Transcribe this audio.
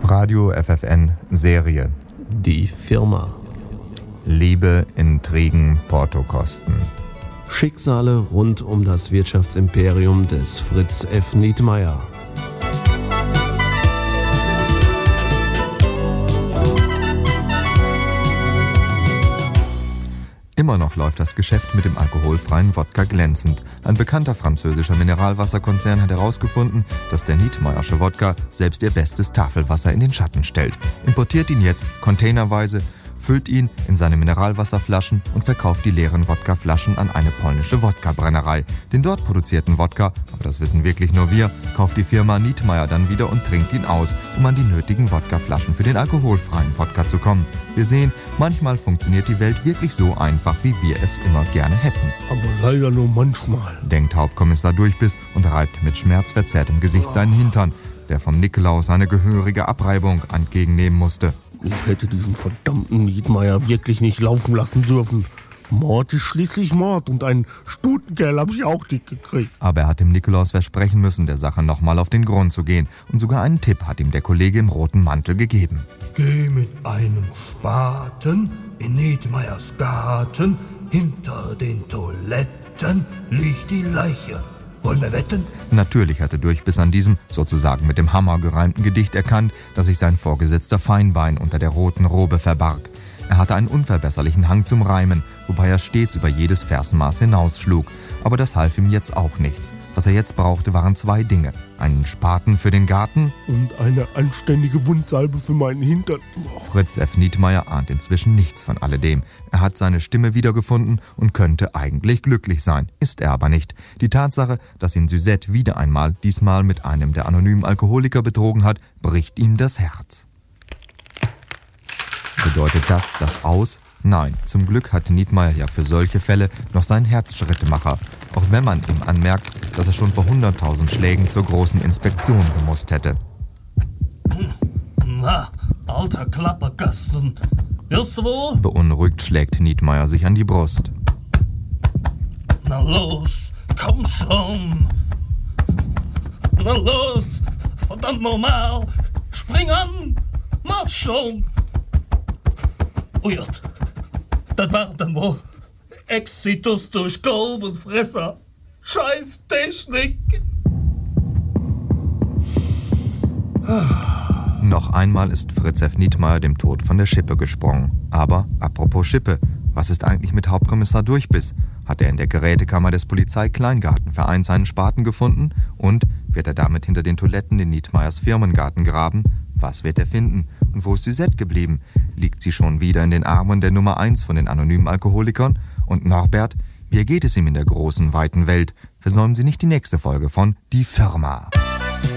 Radio FFN Serie. Die Firma. Liebe, Intrigen, Portokosten. Schicksale rund um das Wirtschaftsimperium des Fritz F. Nietmeyer. Immer noch läuft das Geschäft mit dem alkoholfreien Wodka glänzend. Ein bekannter französischer Mineralwasserkonzern hat herausgefunden, dass der Nietmeyersche Wodka selbst ihr bestes Tafelwasser in den Schatten stellt. Importiert ihn jetzt containerweise, füllt ihn in seine Mineralwasserflaschen und verkauft die leeren Wodkaflaschen an eine polnische Wodka-Brennerei. Den dort produzierten Wodka, aber das wissen wirklich nur wir, kauft die Firma Nietmeyer dann wieder und trinkt ihn aus, um an die nötigen Wodkaflaschen für den alkoholfreien Wodka zu kommen. Wir sehen, manchmal funktioniert die Welt wirklich so einfach, wie wir es immer gerne hätten. Aber leider nur manchmal, denkt Hauptkommissar Durchbiss und reibt mit schmerzverzerrtem Gesicht seinen Hintern, der vom Nikolaus eine gehörige Abreibung entgegennehmen musste. Ich hätte diesen verdammten Nietmeyer wirklich nicht laufen lassen dürfen. Mord ist schließlich Mord und einen Stutenkerl habe ich auch nicht gekriegt. Aber er hat dem Nikolaus versprechen müssen, der Sache nochmal auf den Grund zu gehen. Und sogar einen Tipp hat ihm der Kollege im roten Mantel gegeben. Geh mit einem Spaten in Nietmeyers Garten. Hinter den Toiletten liegt die Leiche. Wollen wir wetten? Natürlich hatte Durchbiss an diesem, sozusagen mit dem Hammer gereimten Gedicht erkannt, dass sich sein Vorgesetzter Feinbein unter der roten Robe verbarg. Er hatte einen unverbesserlichen Hang zum Reimen, wobei er stets über jedes Versmaß hinausschlug. Aber das half ihm jetzt auch nichts. Was er jetzt brauchte, waren 2 Dinge. Einen Spaten für den Garten und eine anständige Wundsalbe für meinen Hintern. Fritz F. Nietmeyer ahnt inzwischen nichts von alledem. Er hat seine Stimme wiedergefunden und könnte eigentlich glücklich sein. Ist er aber nicht. Die Tatsache, dass ihn Suzette wieder einmal, diesmal mit einem der anonymen Alkoholiker betrogen hat, bricht ihm das Herz. Bedeutet das aus? Nein, zum Glück hatte Nietmeyer ja für solche Fälle noch seinen Herzschrittemacher, auch wenn man ihm anmerkt, dass er schon vor 100.000 Schlägen zur großen Inspektion gemusst hätte. Na, alter Klapperkasten, willst du wohl? Beunruhigt schlägt Nietmeyer sich an die Brust. Na los, komm schon. Na los, verdammt normal, spring an, mach schon. Ujert, das war dann wohl Exitus durch Kolbenfresser. Scheiß Technik. Noch einmal ist Fritz F. Nietmeyer dem Tod von der Schippe gesprungen. Aber, apropos Schippe, was ist eigentlich mit Hauptkommissar Durchbiss? Hat er in der Gerätekammer des Polizeikleingartenvereins seinen Spaten gefunden? Und wird er damit hinter den Toiletten in Nietmeyers Firmengarten graben? Was wird er finden? Und wo ist Suzette geblieben? Liegt sie schon wieder in den Armen der Nummer 1 von den anonymen Alkoholikern? Und Norbert? Wie geht es ihm in der großen, weiten Welt? Versäumen Sie nicht die nächste Folge von Die Firma.